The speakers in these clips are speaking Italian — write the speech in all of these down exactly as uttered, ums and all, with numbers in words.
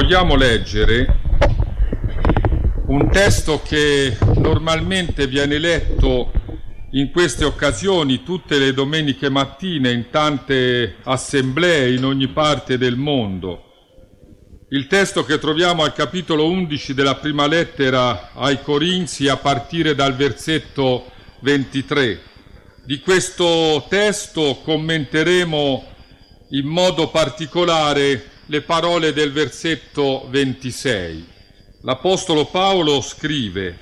Vogliamo leggere un testo che normalmente viene letto in queste occasioni tutte le domeniche mattine in tante assemblee in ogni parte del mondo. Il testo che troviamo al capitolo undici della prima lettera ai Corinzi a partire dal versetto ventitré. Di questo testo commenteremo in modo particolare le parole del versetto ventisei. L'Apostolo Paolo scrive,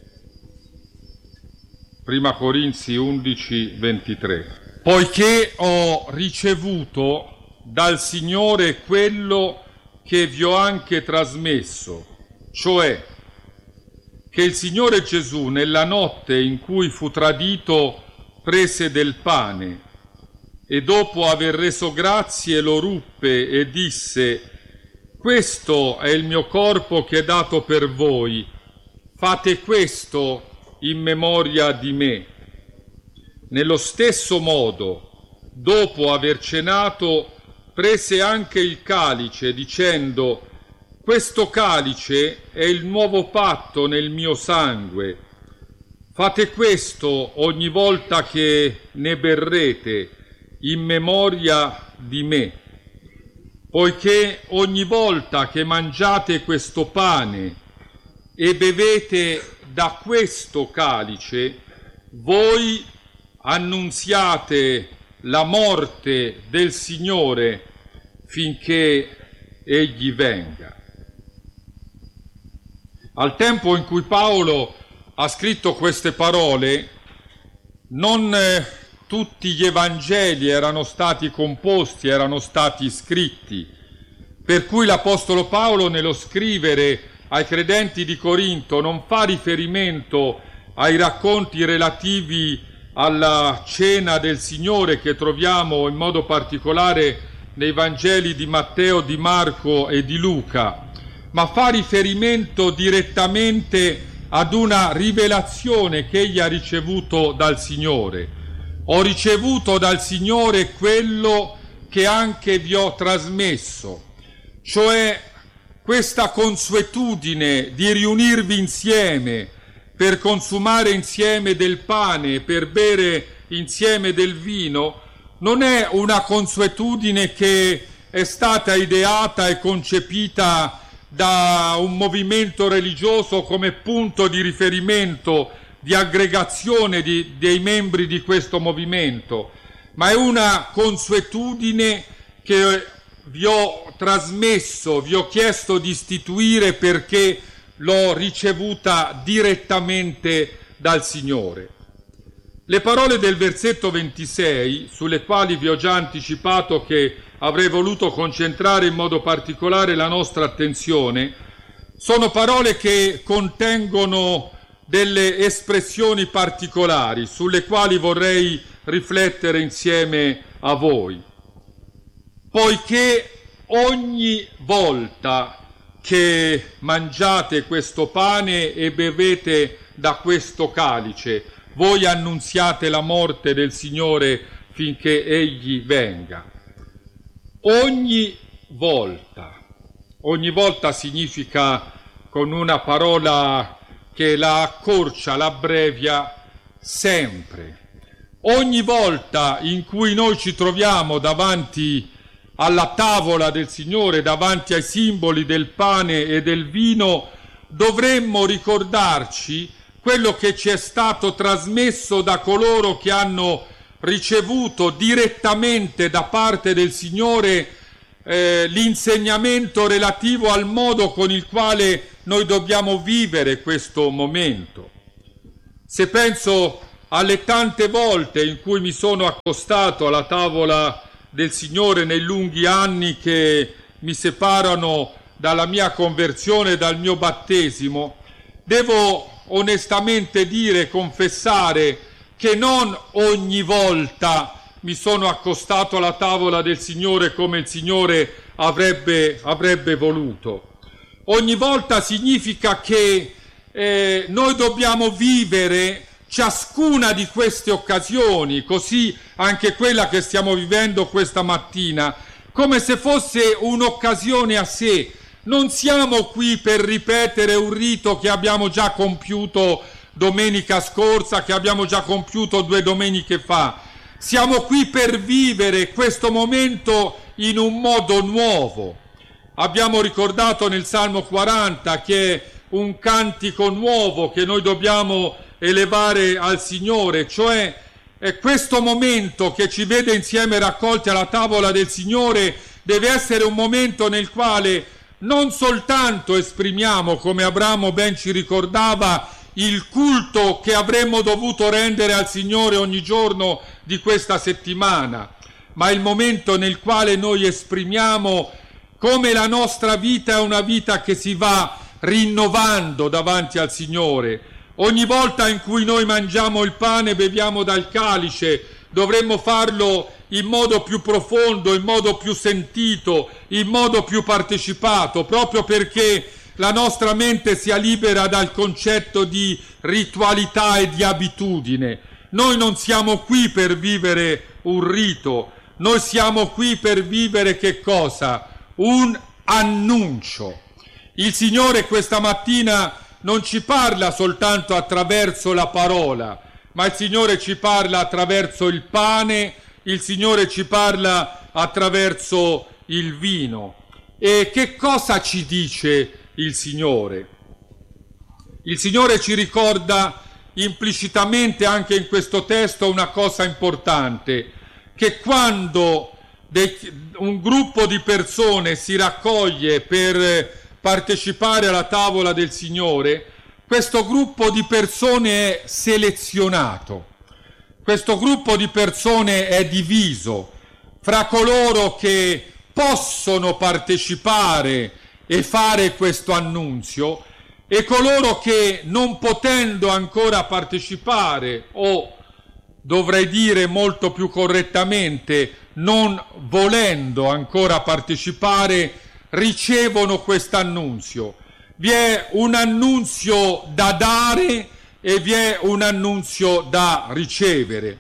prima Corinzi undici ventitré, poiché ho ricevuto dal Signore quello che vi ho anche trasmesso, cioè che il Signore Gesù nella notte in cui fu tradito prese del pane e dopo aver reso grazie lo ruppe e disse: questo è il mio corpo che è dato per voi, fate questo in memoria di me. Nello stesso modo, dopo aver cenato, prese anche il calice dicendo: questo calice è il nuovo patto nel mio sangue. Fate questo ogni volta che ne berrete in memoria di me. Poiché ogni volta che mangiate questo pane e bevete da questo calice, voi annunziate la morte del Signore finché Egli venga. Al tempo in cui Paolo ha scritto queste parole, non eh, tutti gli Evangeli erano stati composti, erano stati scritti, per cui l'Apostolo Paolo nello scrivere ai credenti di Corinto non fa riferimento ai racconti relativi alla cena del Signore che troviamo in modo particolare nei Vangeli di Matteo, di Marco e di Luca, ma fa riferimento direttamente ad una rivelazione che egli ha ricevuto dal Signore. Ho ricevuto dal Signore quello che anche vi ho trasmesso, cioè questa consuetudine di riunirvi insieme per consumare insieme del pane, per bere insieme del vino, non è una consuetudine che è stata ideata e concepita da un movimento religioso come punto di riferimento, di aggregazione di, dei membri di questo movimento, ma è una consuetudine che vi ho trasmesso, vi ho chiesto di istituire perché l'ho ricevuta direttamente dal Signore. Le parole del versetto ventisei, sulle quali vi ho già anticipato che avrei voluto concentrare in modo particolare la nostra attenzione, sono parole che contengono delle espressioni particolari sulle quali vorrei riflettere insieme a voi. Poiché ogni volta che mangiate questo pane e bevete da questo calice, voi annunziate la morte del Signore finché Egli venga. Ogni volta, ogni volta significa, con una parola che la accorcia, la abbrevia, sempre. Ogni volta in cui noi ci troviamo davanti alla tavola del Signore, davanti ai simboli del pane e del vino, dovremmo ricordarci quello che ci è stato trasmesso da coloro che hanno ricevuto direttamente da parte del Signore eh, l'insegnamento relativo al modo con il quale noi dobbiamo vivere questo momento. Se penso alle tante volte in cui mi sono accostato alla tavola del Signore nei lunghi anni che mi separano dalla mia conversione e dal mio battesimo, devo onestamente dire, confessare che non ogni volta mi sono accostato alla tavola del Signore come il Signore avrebbe, avrebbe voluto. Ogni volta significa che eh, noi dobbiamo vivere ciascuna di queste occasioni, così anche quella che stiamo vivendo questa mattina, come se fosse un'occasione a sé, Non siamo qui per ripetere un rito che abbiamo già compiuto domenica scorsa, che abbiamo già compiuto due domeniche fa. Siamo qui per vivere questo momento in un modo nuovo. Abbiamo ricordato nel Salmo quaranta che è un cantico nuovo che noi dobbiamo elevare al Signore, cioè è questo momento che ci vede insieme raccolti alla tavola del Signore deve essere un momento nel quale non soltanto esprimiamo, come Abramo ben ci ricordava, il culto che avremmo dovuto rendere al Signore ogni giorno di questa settimana, ma il momento nel quale noi esprimiamo come la nostra vita è una vita che si va rinnovando davanti al Signore. Ogni volta in cui noi mangiamo il pane e beviamo dal calice, dovremmo farlo in modo più profondo, in modo più sentito, in modo più partecipato, proprio perché la nostra mente sia libera dal concetto di ritualità e di abitudine. Noi non siamo qui per vivere un rito, noi siamo qui per vivere che cosa? Un annuncio. Il Signore questa mattina non ci parla soltanto attraverso la parola, ma il Signore ci parla attraverso il pane, il Signore ci parla attraverso il vino. E che cosa ci dice il Signore? Il Signore ci ricorda implicitamente anche in questo testo una cosa importante, che quando dei, un gruppo di persone si raccoglie per partecipare alla tavola del Signore, questo gruppo di persone è selezionato, questo gruppo di persone è diviso fra coloro che possono partecipare e fare questo annunzio e coloro che, non potendo ancora partecipare, o dovrei dire molto più correttamente, non volendo ancora partecipare, ricevono questo annunzio. Vi è un annunzio da dare e vi è un annunzio da ricevere.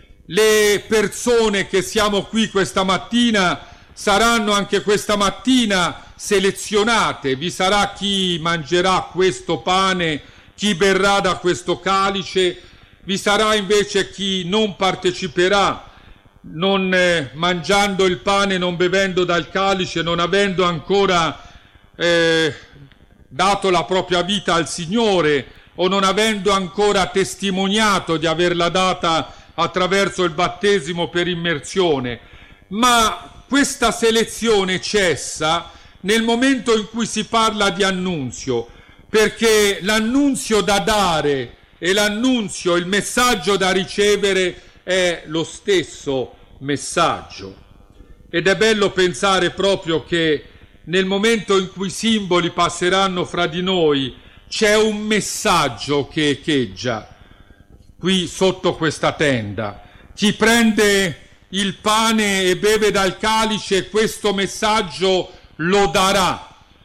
Le persone che siamo qui questa mattina saranno anche questa mattina selezionate. Vi sarà chi mangerà questo pane, chi berrà da questo calice, vi sarà invece chi non parteciperà, non eh, mangiando il pane, non bevendo dal calice, non avendo ancora eh, dato la propria vita al Signore o non avendo ancora testimoniato di averla data attraverso il battesimo per immersione. Ma questa selezione cessa nel momento in cui si parla di annunzio, perché l'annunzio da dare e l'annunzio, il messaggio da ricevere è lo stesso messaggio. Ed è bello pensare proprio che nel momento in cui i simboli passeranno fra di noi c'è un messaggio che echeggia qui sotto questa tenda. Chi prende il pane e beve dal calice, questo messaggio lo darà.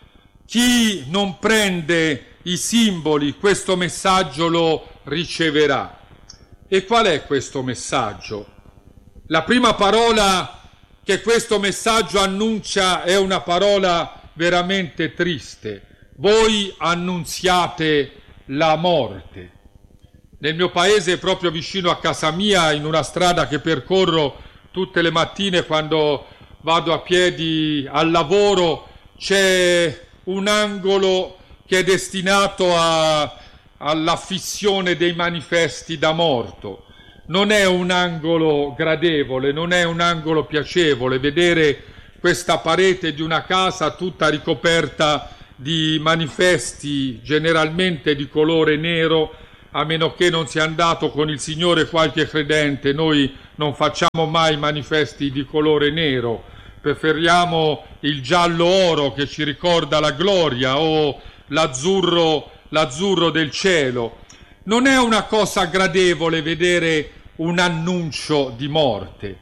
Chi non prende i simboli, questo messaggio lo riceverà. E qual è questo messaggio? La prima parola che questo messaggio annuncia è una parola veramente triste. Voi annunziate la morte. Nel mio paese, proprio vicino a casa mia, in una strada che percorro tutte le mattine quando vado a piedi al lavoro, c'è un angolo che è destinato a, all'affissione dei manifesti da morto. Non è un angolo gradevole, non è un angolo piacevole vedere questa parete di una casa tutta ricoperta di manifesti, generalmente di colore nero, a meno che non sia andato con il Signore qualche credente. Noi non facciamo mai manifesti di colore nero, preferiamo il giallo oro che ci ricorda la gloria o l'azzurro, l'azzurro del cielo. Non è una cosa gradevole vedere un annuncio di morte,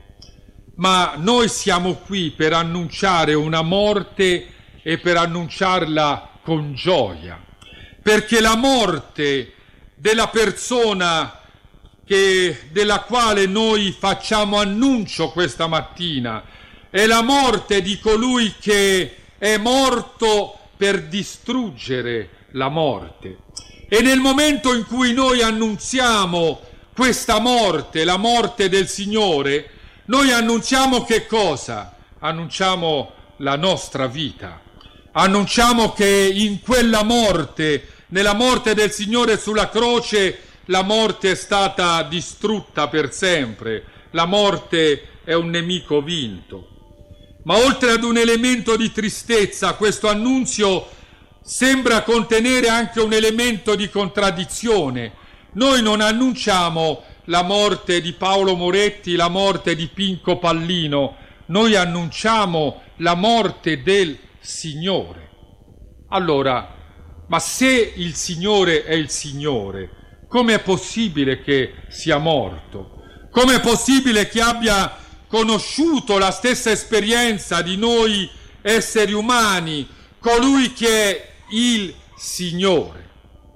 ma noi siamo qui per annunciare una morte e per annunciarla con gioia, perché la morte della persona che, della quale noi facciamo annuncio questa mattina è la morte di colui che è morto per distruggere la morte. E nel momento in cui noi annunziamo questa morte, la morte del Signore, noi annunciamo che cosa? Annunciamo la nostra vita. Annunciamo che in quella morte, nella morte del Signore sulla croce, la morte è stata distrutta per sempre. La morte è un nemico vinto. Ma oltre ad un elemento di tristezza, questo annunzio sembra contenere anche un elemento di contraddizione. Noi non annunciamo la morte di Paolo Moretti, la morte di Pinco Pallino, noi annunciamo la morte del Signore. Allora, ma se il Signore è il Signore, com'è possibile che sia morto? Com'è possibile che abbia conosciuto la stessa esperienza di noi esseri umani, colui che è il Signore?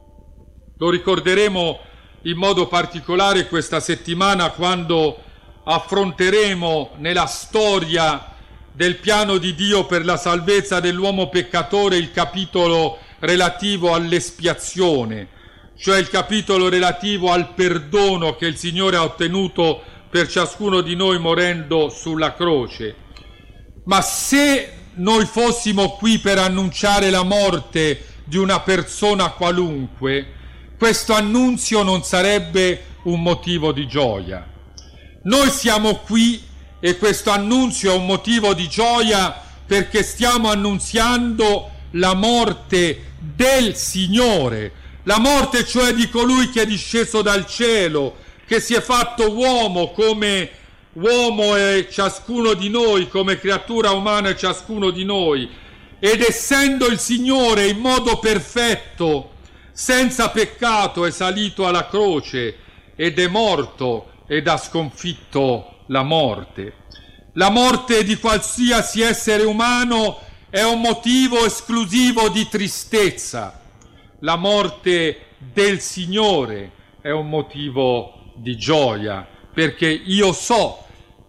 Lo ricorderemo in modo particolare questa settimana quando affronteremo nella storia del piano di Dio per la salvezza dell'uomo peccatore il capitolo relativo all'espiazione, cioè il capitolo relativo al perdono che il Signore ha ottenuto per ciascuno di noi morendo sulla croce. Ma se noi fossimo qui per annunciare la morte di una persona qualunque, questo annunzio non sarebbe un motivo di gioia. Noi siamo qui e questo annunzio è un motivo di gioia perché stiamo annunziando la morte del Signore, la morte cioè di colui che è disceso dal cielo, che si è fatto uomo come uomo è ciascuno di noi, come creatura umana è ciascuno di noi, ed essendo il Signore in modo perfetto, senza peccato, è salito alla croce ed è morto ed ha sconfitto la morte. La morte di qualsiasi essere umano è un motivo esclusivo di tristezza. La morte del Signore è un motivo di gioia, perché io so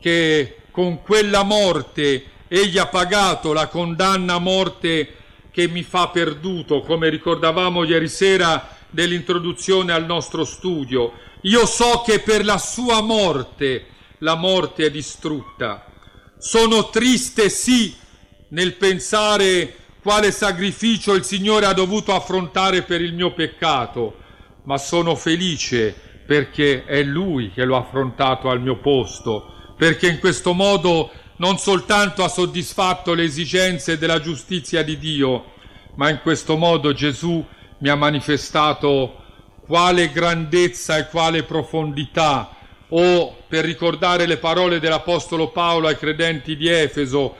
che con quella morte egli ha pagato la condanna a morte che mi fa perduto, come ricordavamo ieri sera nell'introduzione al nostro studio. Io so che per la sua morte la morte è distrutta. Sono triste, sì, nel pensare quale sacrificio il Signore ha dovuto affrontare per il mio peccato, ma sono felice perché è Lui che lo ha affrontato al mio posto, perché in questo modo non soltanto ha soddisfatto le esigenze della giustizia di Dio, ma in questo modo Gesù mi ha manifestato quale grandezza e quale profondità, o per ricordare le parole dell'Apostolo Paolo ai credenti di Efeso,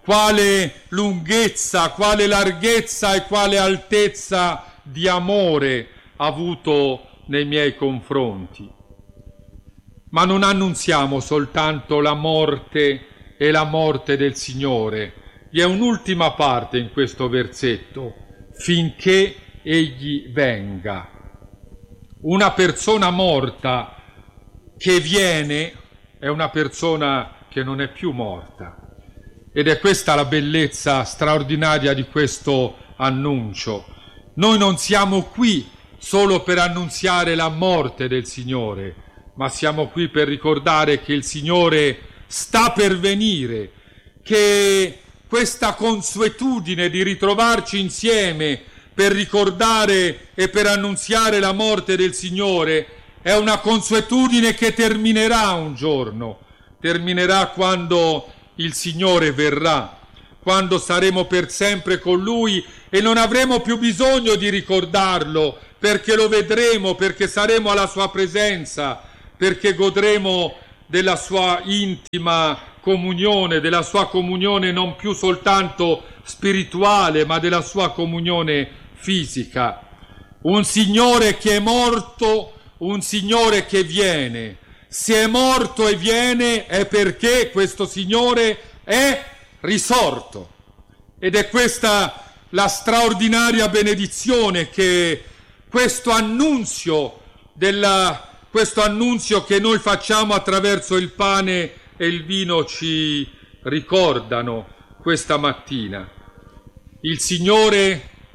quale lunghezza, quale larghezza e quale altezza di amore ha avuto nei miei confronti. Ma non annunziamo soltanto la morte e la morte del Signore. Vi è un'ultima parte in questo versetto: finché Egli venga. Una persona morta che viene è una persona che non è più morta. Ed è questa la bellezza straordinaria di questo annuncio. Noi non siamo qui solo per annunziare la morte del Signore, ma siamo qui per ricordare che il Signore sta per venire, che questa consuetudine di ritrovarci insieme per ricordare e per annunziare la morte del Signore è una consuetudine che terminerà un giorno, terminerà quando il Signore verrà, quando saremo per sempre con Lui e non avremo più bisogno di ricordarlo, perché lo vedremo, perché saremo alla Sua presenza, perché godremo della Sua intima comunione, della Sua comunione non più soltanto spirituale, ma della Sua comunione fisica. Un Signore che è morto, un Signore che viene. Se è morto e viene è perché questo Signore è risorto. Ed è questa la straordinaria benedizione che questo annunzio della questo annunzio che noi facciamo attraverso il pane e il vino ci ricordano questa mattina. Il Signore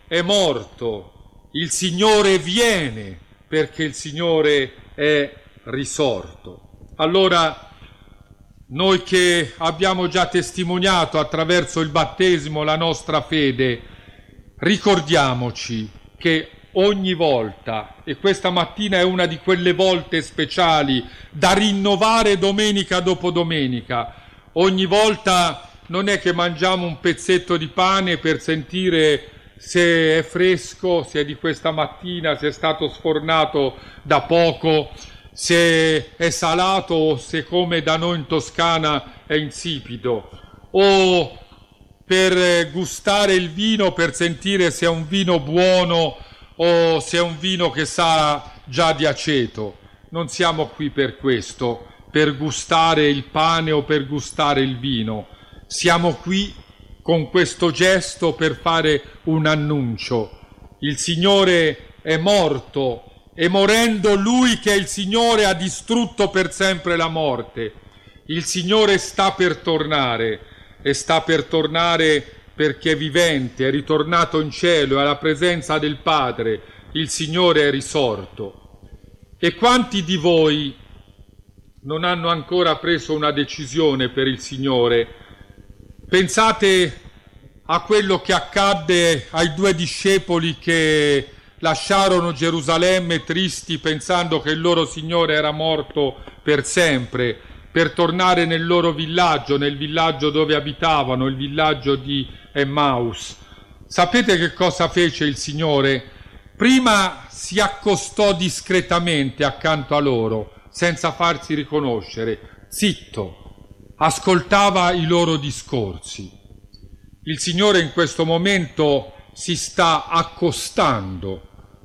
è morto, il Signore viene, perché il Signore è risorto. Allora, noi che abbiamo già testimoniato attraverso il battesimo la nostra fede, ricordiamoci che ogni volta, e questa mattina è una di quelle volte speciali da rinnovare domenica dopo domenica, ogni volta non è che mangiamo un pezzetto di pane per sentire se è fresco, se è di questa mattina, se è stato sfornato da poco, se è salato o se, come da noi in Toscana, è insipido, o per gustare il vino per sentire se è un vino buono o se è un vino che sa già di aceto. Non siamo qui per questo, per gustare il pane o per gustare il vino. Siamo qui con questo gesto per fare un annuncio. Il Signore è morto e morendo Lui, che è il Signore, ha distrutto per sempre la morte. Il Signore sta per tornare e sta per tornare perché è vivente, è ritornato in cielo, è alla presenza del Padre. Il Signore è risorto. E quanti di voi non hanno ancora preso una decisione per il Signore? Pensate a quello che accadde ai due discepoli che lasciarono Gerusalemme tristi pensando che il loro Signore era morto per sempre, per tornare nel loro villaggio, nel villaggio dove abitavano, il villaggio di Emmaus. Sapete che cosa fece il Signore? Prima si accostò discretamente accanto a loro, senza farsi riconoscere, zitto, ascoltava i loro discorsi. Il Signore in questo momento si sta accostando,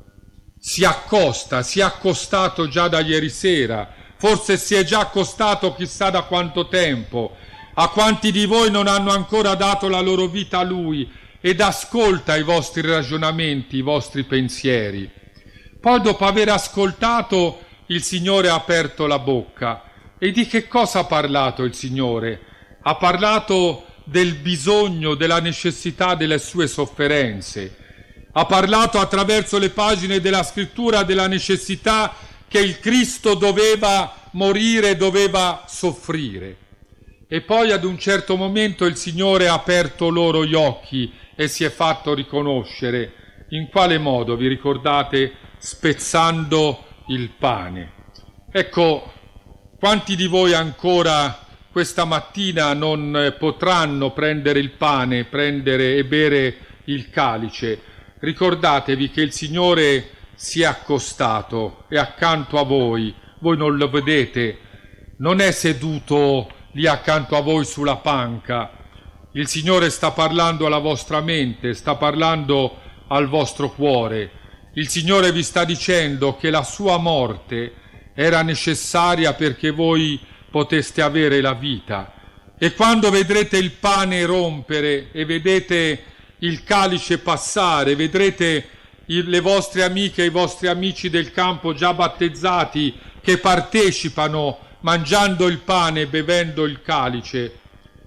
si accosta, si è accostato già da ieri sera, forse si è già accostato chissà da quanto tempo. A quanti di voi non hanno ancora dato la loro vita a Lui ed ascolta i vostri ragionamenti, i vostri pensieri. Poi, dopo aver ascoltato, il Signore ha aperto la bocca. E di che cosa ha parlato il Signore? Ha parlato del bisogno, della necessità delle sue sofferenze. Ha parlato attraverso le pagine della Scrittura della necessità che il Cristo doveva morire, doveva soffrire. E poi ad un certo momento il Signore ha aperto loro gli occhi e si è fatto riconoscere. In quale modo, vi ricordate? Spezzando il pane. Ecco, quanti di voi ancora questa mattina non potranno prendere il pane, prendere e bere il calice? Ricordatevi che il Signore si è accostato, è accanto a voi, voi non lo vedete, non è seduto lì accanto a voi sulla panca. Il Signore sta parlando alla vostra mente, sta parlando al vostro cuore. Il Signore vi sta dicendo che la sua morte era necessaria perché voi poteste avere la vita. E quando vedrete il pane rompere e vedete il calice passare, vedrete le vostre amiche e i vostri amici del campo già battezzati che partecipano mangiando il pane e bevendo il calice,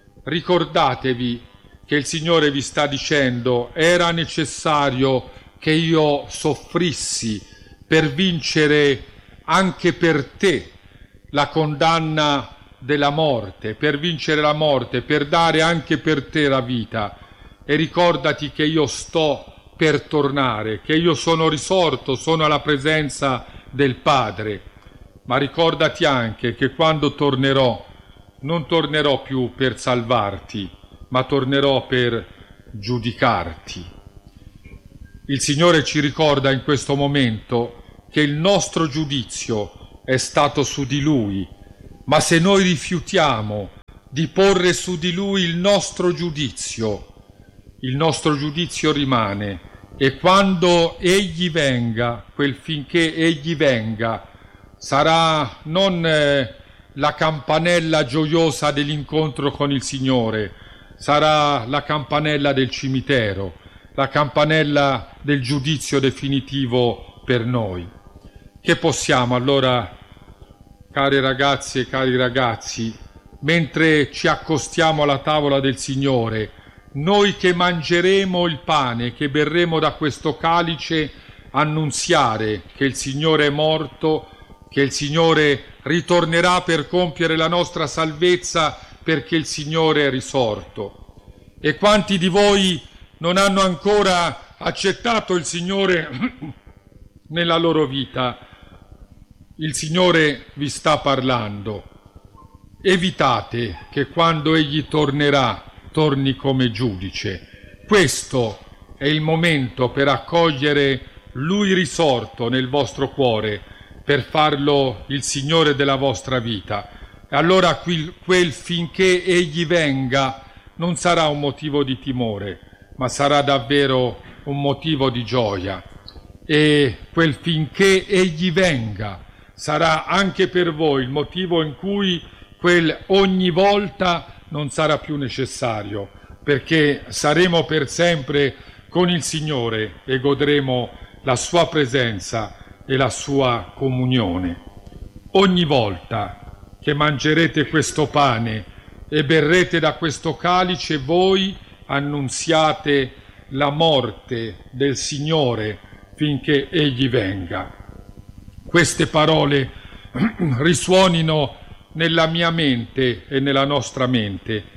ricordatevi che il Signore vi sta dicendo: era necessario che io soffrissi per vincere anche per te la condanna della morte, per vincere la morte, per dare anche per te la vita. E ricordati che io sto per tornare, che io sono risorto, sono alla presenza del Padre. Ma ricordati anche che quando tornerò, non tornerò più per salvarti, ma tornerò per giudicarti. Il Signore ci ricorda in questo momento che il nostro giudizio è stato su di Lui, ma se noi rifiutiamo di porre su di Lui il nostro giudizio, il nostro giudizio rimane, e quando Egli venga, quel finché Egli venga, sarà non eh, la campanella gioiosa dell'incontro con il Signore, sarà la campanella del cimitero, la campanella del giudizio definitivo per noi. Che possiamo allora, care ragazze e cari ragazzi, mentre ci accostiamo alla tavola del Signore, noi che mangeremo il pane, che berremo da questo calice, annunziare che il Signore è morto, che il Signore ritornerà per compiere la nostra salvezza, perché il Signore è risorto. E quanti di voi non hanno ancora accettato il Signore nella loro vita? Il Signore vi sta parlando. Evitate che quando Egli tornerà, torni come giudice. Questo è il momento per accogliere Lui risorto nel vostro cuore, per farlo il Signore della vostra vita. E allora quel, quel finché Egli venga non sarà un motivo di timore, ma sarà davvero un motivo di gioia. E quel finché Egli venga sarà anche per voi il motivo in cui quel ogni volta non sarà più necessario, perché saremo per sempre con il Signore e godremo la sua presenza e la sua comunione. Ogni volta che mangerete questo pane e berrete da questo calice, voi annunziate la morte del Signore finché Egli venga. Queste parole risuonino nella mia mente e nella nostra mente.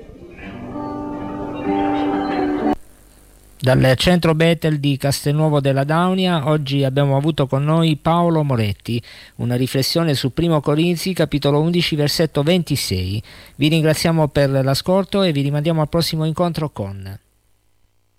Dal centro Bethel di Castelnuovo della Daunia oggi abbiamo avuto con noi Paolo Moretti, una riflessione su Primo Corinzi capitolo undici versetto ventisei. Vi ringraziamo per l'ascolto e vi rimandiamo al prossimo incontro con